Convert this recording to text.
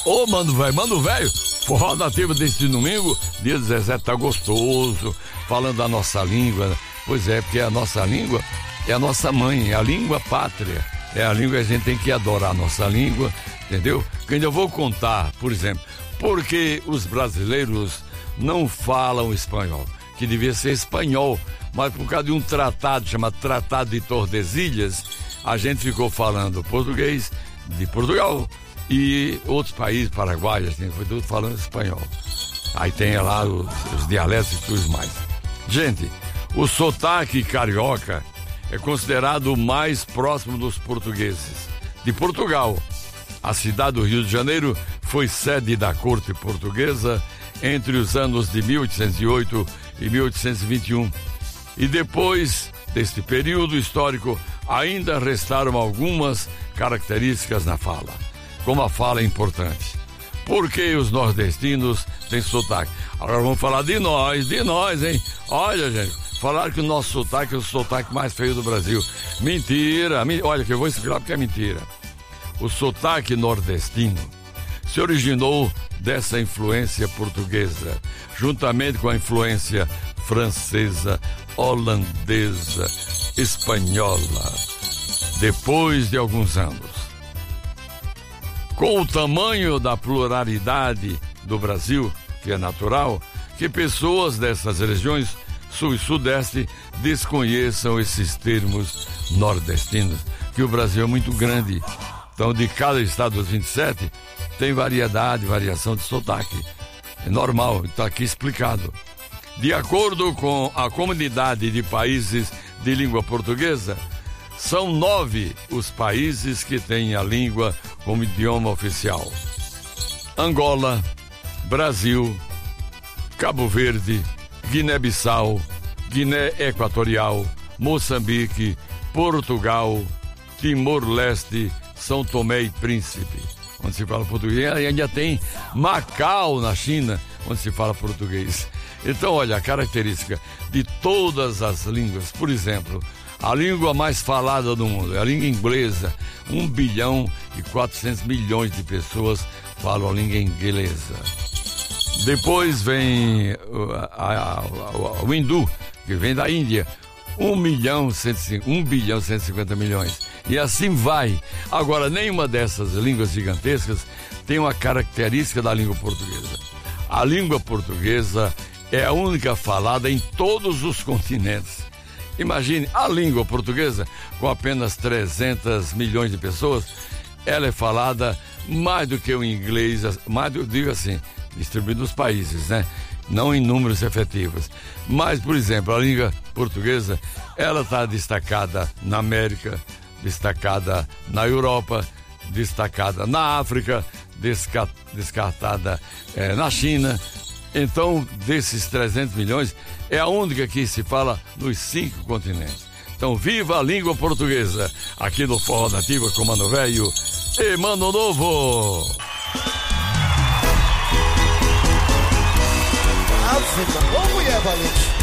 Ô, mano, velho, Forró Nativo deste domingo, dia 17, tá gostoso, falando da nossa língua. Pois é, porque a nossa língua é a nossa mãe, é a língua pátria. É a língua que a gente tem que adorar a nossa língua, entendeu? Que ainda eu vou contar, por exemplo, porque os brasileiros não falam espanhol, que devia ser espanhol, mas por causa de um tratado chamado Tratado de Tordesilhas, a gente ficou falando português de Portugal e outros países, Paraguai, assim, foi tudo falando espanhol. Aí tem lá os dialetos e tudo mais. Gente, o sotaque carioca é considerado o mais próximo dos portugueses. De Portugal, a cidade do Rio de Janeiro foi sede da corte portuguesa entre os anos de 1808 e 1821. E depois deste período histórico, ainda restaram algumas características na fala. Como a fala é importante. Por que os nordestinos têm sotaque? Agora vamos falar de nós, hein? Olha, gente, falaram que o nosso sotaque é o sotaque mais feio do Brasil. Mentira, olha que eu vou explicar porque é mentira. O sotaque nordestino se originou dessa influência portuguesa, juntamente com a influência francesa, holandesa, espanhola. Depois de alguns anos, com o tamanho da pluralidade do Brasil, que é natural, que pessoas dessas regiões sul e sudeste desconheçam esses termos nordestinos, que o Brasil é muito grande. Então, de cada estado dos 27, tem variação de sotaque. É normal, está aqui explicado. De acordo com a Comunidade de Países de Língua Portuguesa, são 9 os países que têm a língua como idioma oficial: Angola, Brasil, Cabo Verde, Guiné-Bissau, Guiné Equatorial, Moçambique, Portugal, Timor-Leste, São Tomé e Príncipe, onde se fala português. E ainda tem Macau, na China, onde se fala português. Então, olha, a característica de todas as línguas, por exemplo, a língua mais falada do mundo é a língua inglesa. 1 bilhão e 400 milhões de pessoas falam a língua inglesa. Depois vem o hindu, que vem da Índia. 1 bilhão e 150 milhões. E assim vai. Agora, nenhuma dessas línguas gigantescas tem uma característica da língua portuguesa. A língua portuguesa é a única falada em todos os continentes. Imagine, a língua portuguesa, com apenas 300 milhões de pessoas, ela é falada mais do que o inglês, digo assim, distribuído nos países, né? Não em números efetivos. Mas, por exemplo, a língua portuguesa, ela está destacada na América, destacada na Europa, destacada na África, descartada na China. Então, desses 300 milhões, é a única que se fala nos 5 continentes. Então, viva a língua portuguesa, aqui no Forró Nativo com Mano Velho e Mano Novo. Ô, mulher valente.